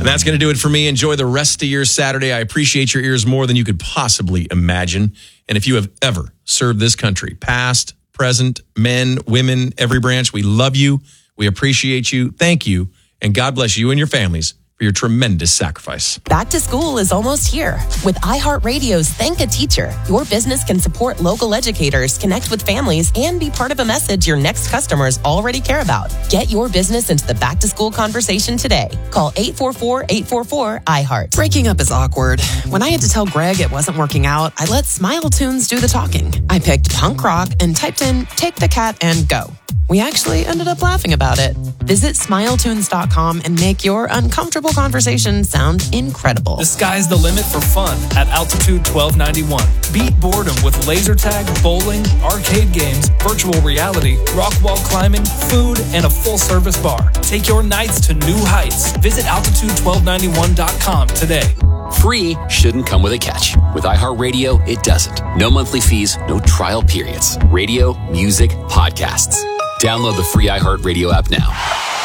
And that's going to do it for me. Enjoy the rest of your Saturday. I appreciate your ears more than you could possibly imagine. And if you have ever served this country, past, present, men, women, every branch, we love you. We appreciate you. Thank you. And God bless you and your families for your tremendous sacrifice. Back to school is almost here. With iHeartRadio's Thank a Teacher, your business can support local educators, connect with families, and be part of a message your next customers already care about. Get your business into the back to school conversation today. Call 844-844-iHeart. Breaking up is awkward. When I had to tell Greg it wasn't working out, I let Smile Tunes do the talking. I picked punk rock and typed in Take the Cat and Go. We actually ended up laughing about it. Visit smiletunes.com and make your uncomfortable conversation sound incredible. The sky's the limit for fun at Altitude 1291. Beat boredom with laser tag, bowling, arcade games, virtual reality, rock wall climbing, food, and a full-service bar. Take your nights to new heights. Visit altitude1291.com today. Free shouldn't come with a catch. With iHeartRadio, it doesn't. No monthly fees, no trial periods. Radio, music, podcasts. Download the free iHeartRadio app now.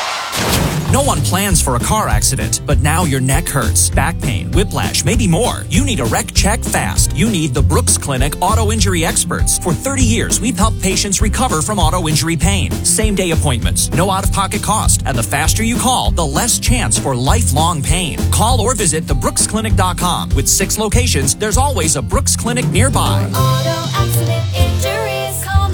No one plans for a car accident, but now your neck hurts, back pain, whiplash, maybe more. You need a wreck check fast. You need the Brooks Clinic Auto Injury Experts. For 30 years, we've helped patients recover from auto injury pain. Same-day appointments, no out-of-pocket cost, and the faster you call, the less chance for lifelong pain. Call or visit thebrooksclinic.com. With 6 locations, there's always a Brooks Clinic nearby. Auto accident injuries, call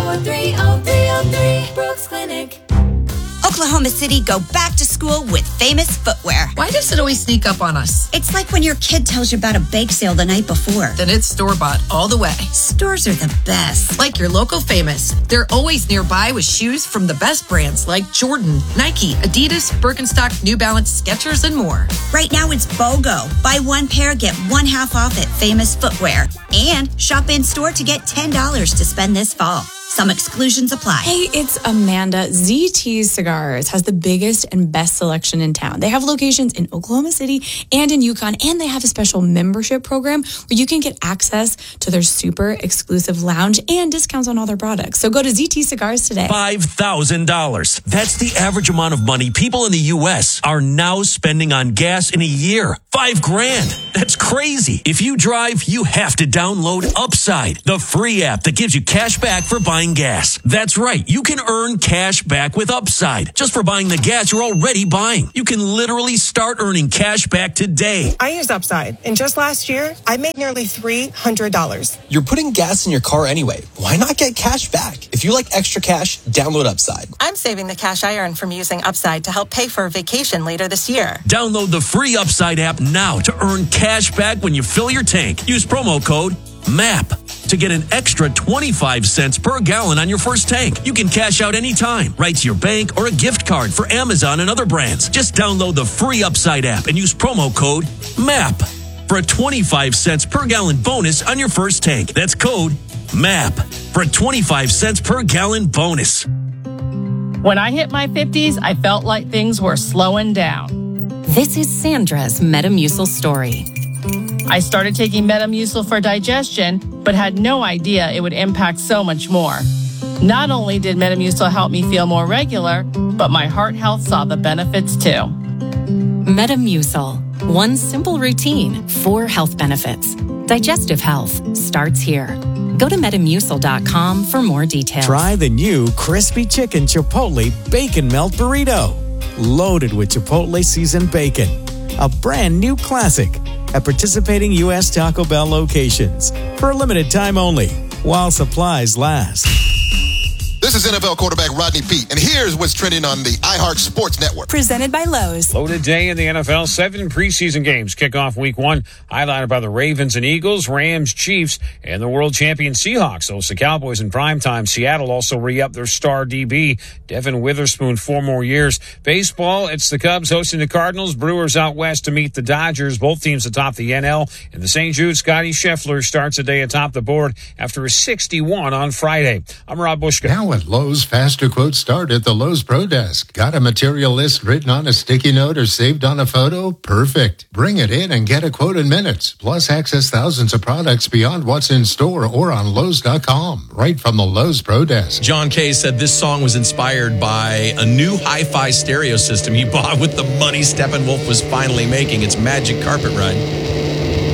943-0303. Brooks Clinic. Oklahoma City, go back to school with Famous Footwear. Why does it always sneak up on us? It's like when your kid tells you about a bake sale the night before. Then it's store-bought all the way. Stores are the best. Like your local Famous. They're always nearby with shoes from the best brands like Jordan, Nike, Adidas, Birkenstock, New Balance, Skechers, and more. Right now it's BOGO. Buy one pair, get one half off at Famous Footwear. And shop in-store to get $10 to spend this fall. Some exclusions apply. Hey, it's Amanda. ZT Cigars has the biggest and best selection in town. They have locations in Oklahoma City and in Yukon, and they have a special membership program where you can get access to their super exclusive lounge and discounts on all their products. So go to ZT Cigars today. $5,000. That's the average amount of money people in the U.S. are now spending on gas in a year. $5,000. That's crazy. If you drive, you have to download Upside, the free app that gives you cash back for buying gas. That's right. You can earn cash back with Upside just for buying the gas you're already buying. You can literally start earning cash back today. I use Upside, and just last year, I made nearly $300. You're putting gas in your car anyway. Why not get cash back? If you like extra cash, download Upside. I'm saving the cash I earn from using Upside to help pay for a vacation later this year. Download the free Upside app now to earn cash back when you fill your tank. Use promo code MAP to get an extra 25 cents per gallon on your first tank. You can cash out anytime, right to your bank or a gift card for Amazon and other brands. Just download the free Upside app and use promo code MAP for a 25 cents per gallon bonus on your first tank. That's code MAP for a 25 cents per gallon bonus. When I hit my 50s, I felt like things were slowing down. This is Sandra's Metamucil story. I started taking Metamucil for digestion, but had no idea it would impact so much more. Not only did Metamucil help me feel more regular, but my heart health saw the benefits too. Metamucil. One simple routine, 4 health benefits. Digestive health starts here. Go to Metamucil.com for more details. Try the new Crispy Chicken Chipotle Bacon Melt Burrito. Loaded with Chipotle seasoned bacon. A brand new classic at participating U.S. Taco Bell locations for a limited time only while supplies last. This is NFL quarterback Rodney Peete, and here's what's trending on the iHeart Sports Network. Presented by Lowe's. Loaded day in the NFL. 7 preseason games kick off week 1, highlighted by the Ravens and Eagles, Rams, Chiefs, and the world champion Seahawks. Those the Cowboys in primetime. Seattle also re-upped their star DB, Devin Witherspoon, 4 more years. Baseball, it's the Cubs hosting the Cardinals. Brewers out west to meet the Dodgers. Both teams atop the NL. In the St. Jude, Scotty Scheffler starts the day atop the board after a 61 on Friday. I'm Rob Bushka. Now a Let Lowe's faster quotes start at the Lowe's Pro Desk. Got a material list written on a sticky note or saved on a photo? Perfect. Bring it in and get a quote in minutes. Plus, access thousands of products beyond what's in store or on Lowe's.com. Right from the Lowe's Pro Desk. John Kay said this song was inspired by a new hi-fi stereo system he bought with the money Steppenwolf was finally making. It's Magic Carpet Ride.